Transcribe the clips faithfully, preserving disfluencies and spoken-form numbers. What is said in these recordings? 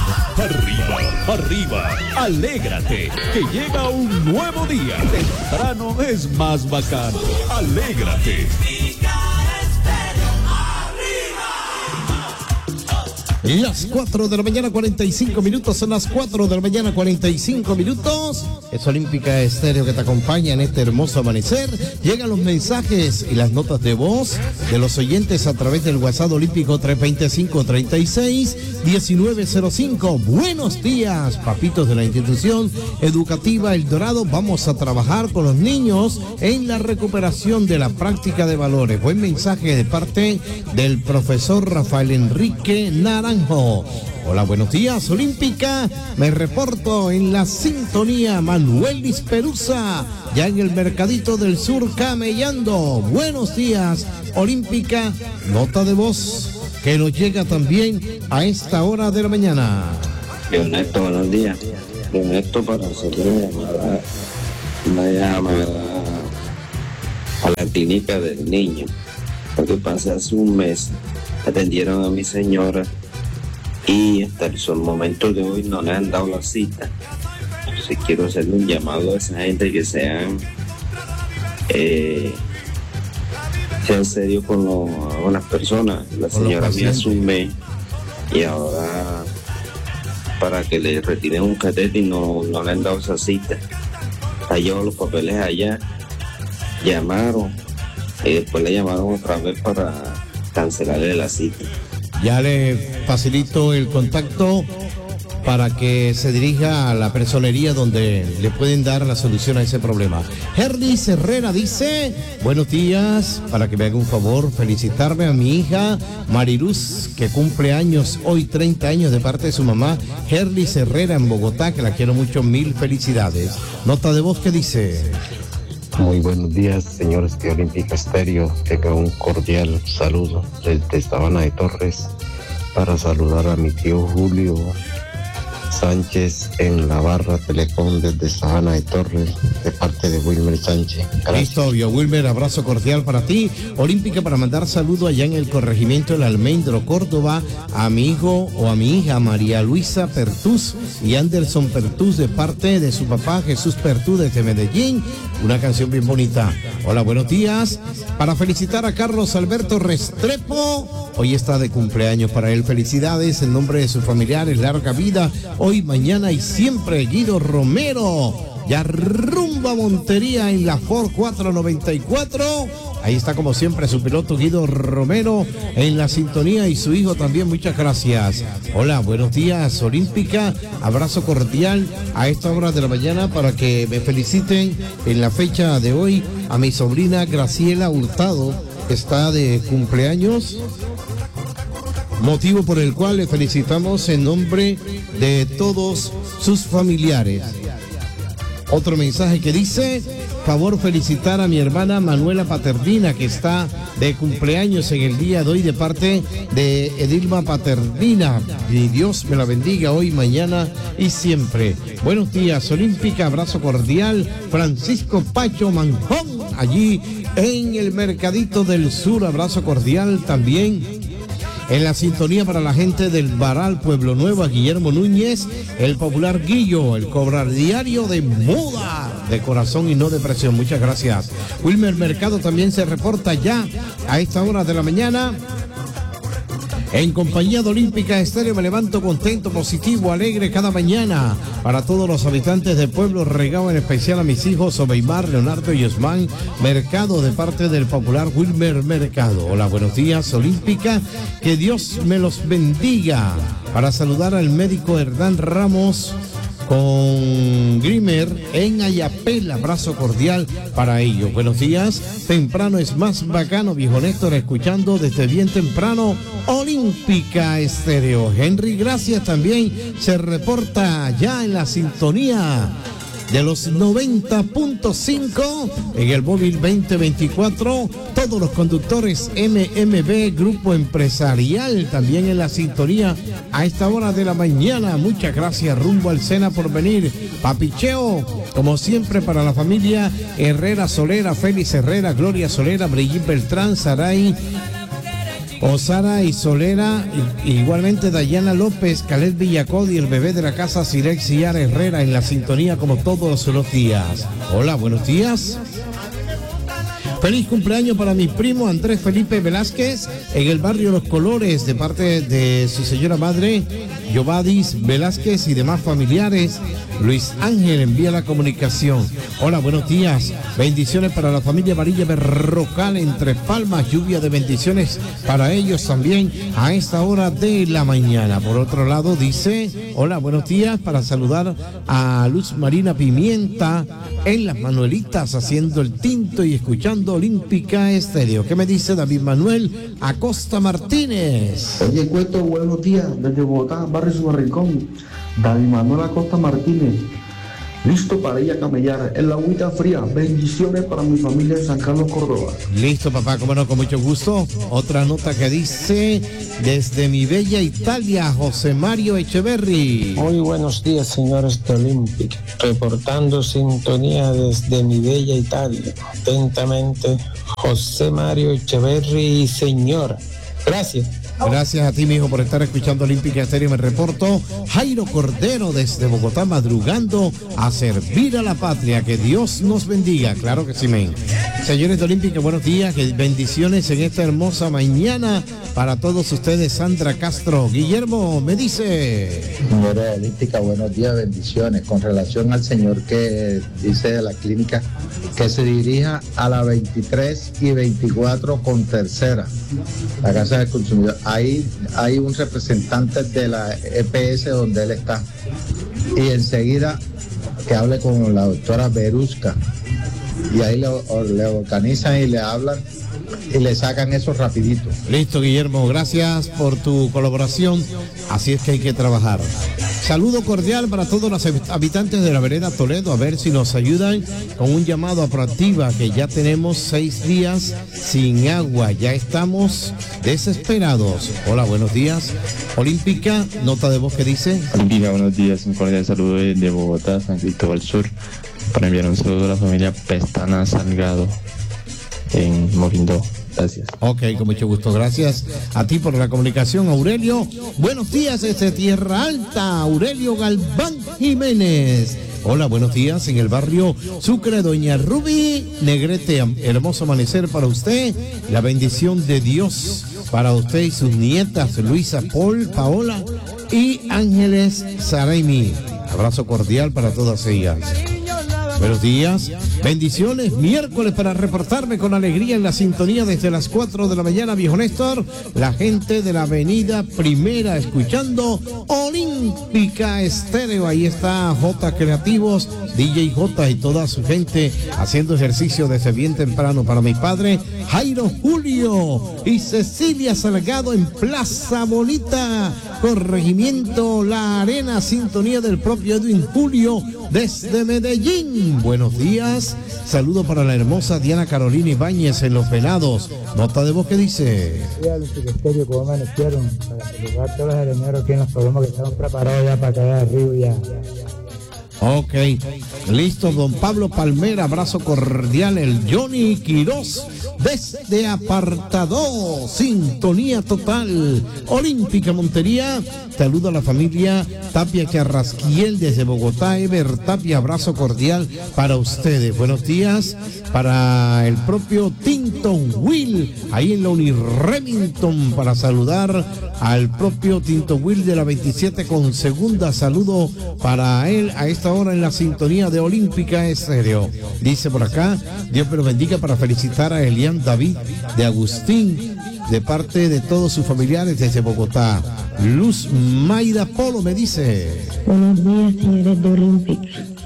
Arriba, arriba, alégrate, que llega un nuevo día. Temprano es más bacano. Alégrate. Las cuatro de la mañana, cuarenta y cinco minutos, son las cuatro de la mañana, cuarenta y cinco minutos. Es Olímpica Estéreo que te acompaña en este hermoso amanecer. Llegan los mensajes y las notas de voz de los oyentes a través del WhatsApp Olímpico tres veinticinco, treinta y seis, diecinueve cero cinco. Buenos días, papitos de la institución educativa El Dorado. Vamos a trabajar con los niños en la recuperación de la práctica de valores. Buen mensaje de parte del profesor Rafael Enrique Naranjo. Hola, buenos días, Olímpica. Me reporto en la sintonía Manuel Disperuza, ya en el Mercadito del Sur camellando. Buenos días, Olímpica. Nota de voz que nos llega también a esta hora de la mañana. Leonesto, buenos días. Leonesto, para hacerle una llamada, una llamada a la clínica del niño. Lo que pasa, hace un mes atendieron a mi señora y hasta el momento de hoy no le han dado la cita. Entonces quiero hacerle un llamado a esa gente que sean eh, sean serios con, lo, con las personas. La señora me asume y ahora para que le retiren un catete y no, no le han dado esa cita. Ha llevado los papeles allá, llamaron y después le llamaron otra vez para cancelarle la cita. Ya le facilito el contacto para que se dirija a la personería donde le pueden dar la solución a ese problema. Herdis Herrera dice, buenos días, para que me haga un favor, felicitarme a mi hija Mariluz, que cumple años hoy, treinta años, de parte de su mamá, Herdis Herrera en Bogotá, que la quiero mucho, mil felicidades. Nota de voz que dice... Muy buenos días, señores de Olímpica Estéreo. Tenga un cordial saludo desde Sabana de Torres para saludar a mi tío Julio Sánchez en la barra Telecom desde Sabana de Torres, de parte de Wilmer Sánchez. Gracias. Listo, obvio. Wilmer, abrazo cordial para ti. Olímpica, para mandar saludo allá en el corregimiento del Almendro, Córdoba, a mi hijo o a mi hija María Luisa Pertús y Anderson Pertús, de parte de su papá Jesús Pertús desde Medellín. Una canción bien bonita. Hola, buenos días. Para felicitar a Carlos Alberto Restrepo, hoy está de cumpleaños para él. Felicidades en nombre de sus familiares, larga vida, hoy, mañana y siempre. Guido Romero, ya rumbo a Montería en la Ford cuatrocientos noventa y cuatro. Ahí está como siempre su piloto Guido Romero en la sintonía y su hijo también, muchas gracias. Hola, buenos días, Olímpica. Abrazo cordial a esta hora de la mañana para que me feliciten en la fecha de hoy a mi sobrina Graciela Hurtado, que está de cumpleaños, motivo por el cual le felicitamos en nombre de todos sus familiares. Otro mensaje que dice, favor felicitar a mi hermana Manuela Paternina, que está de cumpleaños en el día de hoy, de parte de Edilma Paternina. Y Dios me la bendiga hoy, mañana y siempre. Buenos días, Olímpica, abrazo cordial. Francisco Pacho Manjón, allí en el Mercadito del Sur, abrazo cordial también. En la sintonía para la gente del Baral, Pueblo Nuevo, Guillermo Núñez, el popular Guillo, el cobrar diario de moda, de corazón y no de presión. Muchas gracias. Wilmer Mercado también se reporta ya a esta hora de la mañana. En compañía de Olímpica Estéreo me levanto contento, positivo, alegre cada mañana. Para todos los habitantes del pueblo, regalo en especial a mis hijos Obeimar, Leonardo y Osman Mercado, de parte del popular Wilmer Mercado. Hola, buenos días, Olímpica. Que Dios me los bendiga. Para saludar al médico Hernán Ramos con Grimer en Ayapel, abrazo cordial para ellos. Buenos días, temprano es más bacano, viejo Néstor, escuchando desde bien temprano Olímpica Estéreo. Henry, gracias, también se reporta ya en la sintonía de los noventa punto cinco en el móvil veinte veinticuatro. Todos los conductores M M B Grupo Empresarial también en la sintonía a esta hora de la mañana. Muchas gracias, rumbo al Sena por venir. Papicheo, como siempre, para la familia Herrera Solera, Félix Herrera, Gloria Solera, Brigitte Beltrán, Saray Osara y Solera, igualmente Dayana López, Caled Villacodi, el bebé de la casa Sirex y Ara Herrera en la sintonía como todos los días. Hola, buenos días. Feliz cumpleaños para mi primo Andrés Felipe Velázquez en el barrio Los Colores de parte de su señora madre Yovadis Velázquez y demás familiares. Luis Ángel envía la comunicación. Hola, buenos días. Bendiciones para la familia Varilla Berrocal en Tres Palmas. Lluvia de bendiciones para ellos también a esta hora de la mañana. Por otro lado dice, hola, buenos días para saludar a Luz Marina Pimienta en Las Manuelitas haciendo el tinto y escuchando Olímpica Estéreo. ¿Qué me dice David Manuel Acosta Martínez? Oye, Cueto, buenos días desde Bogotá, barrio Subarrincón. David Manuel Acosta Martínez, listo para ir a camellar en la agüita fría. Bendiciones para mi familia en San Carlos, Córdoba. Listo, papá, como no, con mucho gusto. Otra nota que dice, desde mi bella Italia, José Mario Echeverry. Muy buenos días, señores de Olímpica. Reportando sintonía desde mi bella Italia. Atentamente, José Mario Echeverry, señor. Gracias. Gracias a ti, mijo, por estar escuchando Olímpica Estéreo. Me reporto Jairo Cordero desde Bogotá, madrugando a servir a la patria. Que Dios nos bendiga. Claro que sí, men. Señores de Olímpica, buenos días. Que bendiciones en esta hermosa mañana para todos ustedes. Sandra Castro. Guillermo me dice. Señores de Olímpica, buenos días, bendiciones. Con relación al señor que dice de la clínica, que se dirija a la veintitrés y veinticuatro con tercera, la Casa del Consumidor. Ahí hay un representante de la E P S donde él está. Y enseguida que hable con la doctora Berusca. Y ahí le, le organizan y le hablan y le sacan eso rapidito. Listo, Guillermo, gracias por tu colaboración. Así es que hay que trabajar. Saludo cordial para todos los habitantes de la vereda Toledo, a ver si nos ayudan con un llamado a Proactiva, que ya tenemos seis días sin agua, ya estamos desesperados. Hola, buenos días. Olímpica, nota de voz que dice. Olímpica, buenos días, un cordial saludo de Bogotá, San Cristóbal Sur, para enviar un saludo a la familia Pestana Salgado en Morindo. Gracias. Ok, con mucho gusto. Gracias a ti por la comunicación, Aurelio. Buenos días desde Tierra Alta, Aurelio Galván Jiménez. Hola, buenos días en el barrio Sucre, Doña Ruby Negrete. Hermoso amanecer para usted. La bendición de Dios para usted y sus nietas, Luisa, Paul, Paola y Ángeles Saraimi. Abrazo cordial para todas ellas. Buenos días, bendiciones, miércoles para reportarme con alegría en la sintonía desde las cuatro de la mañana, viejo Néstor, la gente de la avenida Primera escuchando Olímpica Estéreo. Ahí está J Creativos, D J J y toda su gente haciendo ejercicio desde bien temprano. Para mi padre Jairo Julio y Cecilia Salgado en Plaza Bonita, corregimiento La Arena, sintonía del propio Edwin Julio desde Medellín. Buenos días, saludo para la hermosa Diana Carolina Ibáñez en Los Venados. Nota de voz que dice. Estéreo, ¿cómo amanecieron? Para saludar a todos los areneros aquí en los programas que estamos preparados ya para caer arriba ya. Ok, listo, don Pablo Palmera, abrazo cordial, el Johnny Quirós desde Apartado, sintonía total, Olímpica Montería. Saludo a la familia Tapia Carrasquiel desde Bogotá, Ever Tapia, abrazo cordial para ustedes. Buenos días para el propio Tinton Will, ahí en la Uniremington, para saludar al propio Tinton Will de la veintisiete con segunda. Saludo para él a esta hora en la sintonía de Olímpica Estéreo. Dice por acá, Dios me lo bendiga, para felicitar a Elian David de Agustín, de parte de todos sus familiares desde Bogotá. Luz Maida Polo me dice. Buenos días, señores de Olímpica.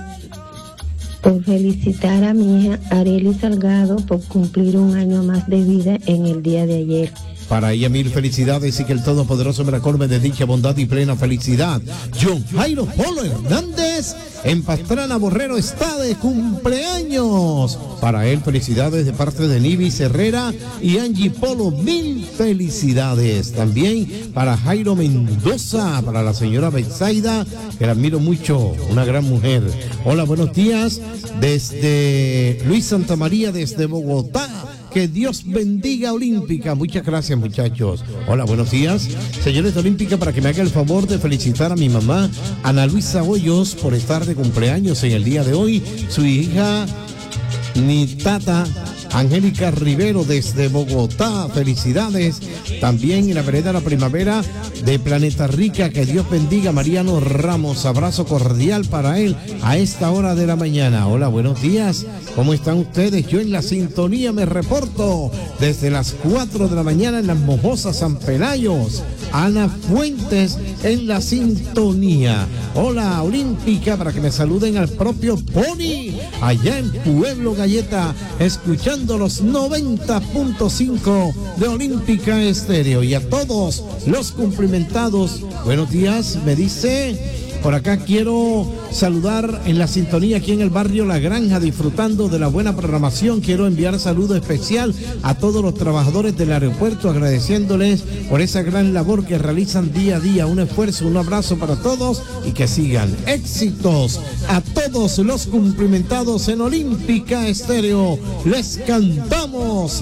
Por felicitar a mi hija Arely Salgado por cumplir un año más de vida en el día de ayer. Para ella mil felicidades y que el Todopoderoso me la colme de dicha, bondad y plena felicidad. John Jairo Polo Hernández en Pastrana Borrero está de cumpleaños. Para él felicidades de parte de Nivis Herrera y Angie Polo, mil felicidades. También para Jairo Mendoza, para la señora Betsaida, que la admiro mucho, una gran mujer. Hola, buenos días desde Luis Santa María, desde Bogotá. Que Dios bendiga Olímpica. Muchas gracias, muchachos. Hola, buenos días. Señores de Olímpica, para que me haga el favor de felicitar a mi mamá, Ana Luisa Hoyos, por estar de cumpleaños en el día de hoy. Su hija, mi tata, Angélica Rivero, desde Bogotá. Felicidades. También en la vereda de la primavera de Planeta Rica. Que Dios bendiga Mariano Ramos. Abrazo cordial para él a esta hora de la mañana. Hola, buenos días. ¿Cómo están ustedes? Yo en la sintonía me reporto desde las cuatro de la mañana en las Mojosas San Pelayos. Ana Fuentes en la sintonía. Hola, Olímpica, para que me saluden al propio Pony allá en Pueblo Galleta, escuchando los noventa punto cinco de Olímpica Estéreo. Y a todos los cumplimentados, buenos días, me dice. Por acá quiero saludar en la sintonía aquí en el barrio La Granja, disfrutando de la buena programación. Quiero enviar saludo especial a todos los trabajadores del aeropuerto, agradeciéndoles por esa gran labor que realizan día a día. Un esfuerzo, un abrazo para todos y que sigan éxitos. A todos los cumplimentados en Olímpica Estéreo, les cantamos